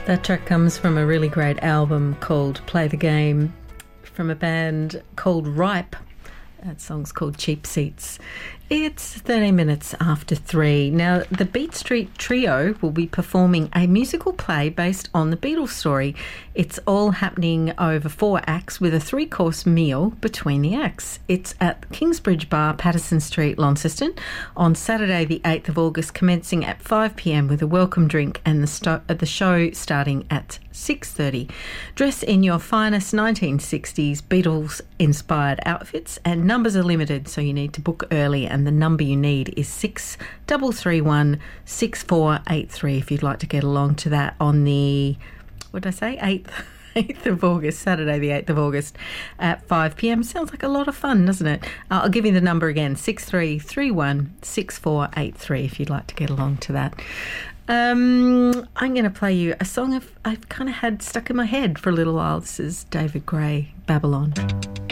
That track comes from a really great album called Play the Game from a band called Ripe. That song's called Cheap Seats. It's 13 minutes after 3. Now, the Beat Street Trio will be performing a musical play based on the Beatles story. It's all happening over 4 acts with a 3-course meal between the acts. It's at Kingsbridge Bar, Patterson Street, Launceston, on Saturday the 8th of August, commencing at 5 p.m. with a welcome drink and the show starting at 6:30. Dress in your finest 1960s Beatles-inspired outfits, and numbers are limited, so you need to book early, and the number you need is 6331 6483 if you'd like to get along to that on the, what did I say, 8th of August, Saturday the 8th of August at 5 p.m. Sounds like a lot of fun, doesn't it? I'll give you the number again, 6331 6483 if you'd like to get along to that. I'm going to play you a song I've kind of had stuck in my head for a little while. This is David Gray, Babylon.